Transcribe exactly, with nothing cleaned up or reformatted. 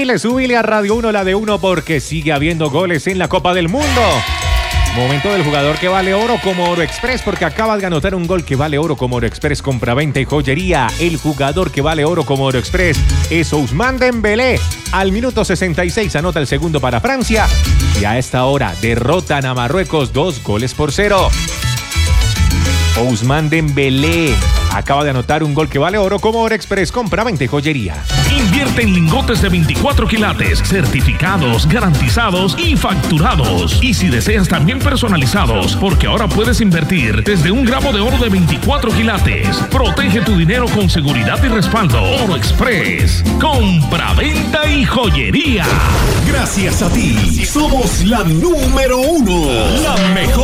Subile, subile a Radio uno, la de uno, porque sigue habiendo goles en la Copa del Mundo. Momento del jugador que vale oro como Oro Express, porque acabas de anotar un gol que vale oro como Oro Express, compraventa y joyería. El jugador que vale oro como Oro Express es Ousmane Dembélé. Al minuto sesenta y seis anota el segundo para Francia. Y a esta hora derrotan a Marruecos dos goles por cero. Ousmane Dembélé acaba de anotar un gol que vale oro como Oro Express, compraventa y joyería. Invierte en lingotes de veinticuatro quilates, certificados, garantizados y facturados. Y si deseas también personalizados, porque ahora puedes invertir desde un gramo de oro de veinticuatro quilates. Protege tu dinero con seguridad y respaldo. Oro Express, compraventa y joyería. Gracias a ti, somos la número uno, la mejor.